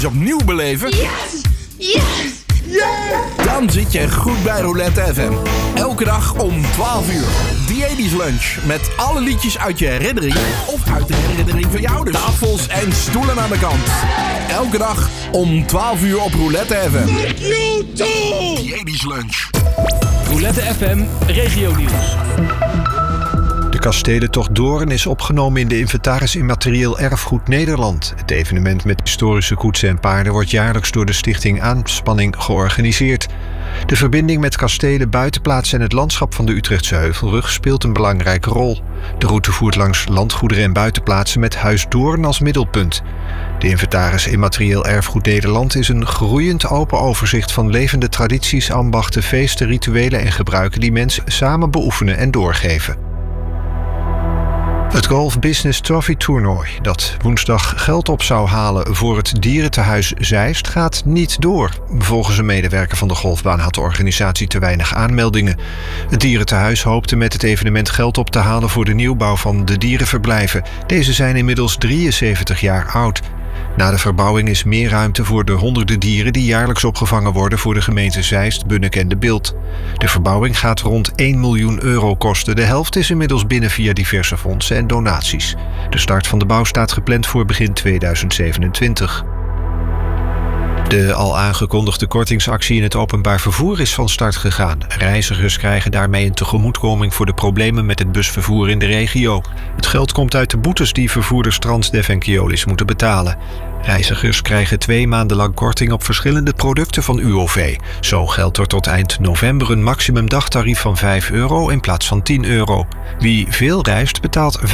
opnieuw beleven? Yes! Yes! Yeah! Dan zit je goed bij Roulette FM. Elke dag om 12 uur. Diedisch lunch met alle liedjes uit je herinnering of uit de herinnering van je ouders. Tafels en stoelen aan de kant. Elke dag om 12 uur op Roulette FM. Fuck you too! Diedisch lunch. Roulette FM Regionieuws. De kastelentocht Doorn is opgenomen in de inventaris Immaterieel Erfgoed Nederland. Het evenement met historische koetsen en paarden wordt jaarlijks door de stichting Aanspanning georganiseerd. De verbinding met kastelen, buitenplaatsen en het landschap van de Utrechtse Heuvelrug speelt een belangrijke rol. De route voert langs landgoederen en buitenplaatsen met Huis Doorn als middelpunt. De inventaris Immaterieel Erfgoed Nederland is een groeiend open overzicht van levende tradities, ambachten, feesten, rituelen en gebruiken die mensen samen beoefenen en doorgeven. Het Golf Business Trophy toernooi, dat woensdag geld op zou halen voor het dierentehuis Zeist, gaat niet door. Volgens een medewerker van de golfbaan had de organisatie te weinig aanmeldingen. Het dierentehuis hoopte met het evenement geld op te halen voor de nieuwbouw van de dierenverblijven. Deze zijn inmiddels 73 jaar oud. Na de verbouwing is meer ruimte voor de honderden dieren die jaarlijks opgevangen worden voor de gemeente Zeist, Bunnik en De Bilt. De verbouwing gaat rond 1 miljoen euro kosten. De helft is inmiddels binnen via diverse fondsen en donaties. De start van de bouw staat gepland voor begin 2027. De al aangekondigde kortingsactie in het openbaar vervoer is van start gegaan. Reizigers krijgen daarmee een tegemoetkoming voor de problemen met het busvervoer in de regio. Het geld komt uit de boetes die vervoerders Transdev en Keolis moeten betalen. Reizigers krijgen 2 maanden lang korting op verschillende producten van UOV. Zo geldt er tot eind november een maximum dagtarief van €5 in plaats van €10. Wie veel reist betaalt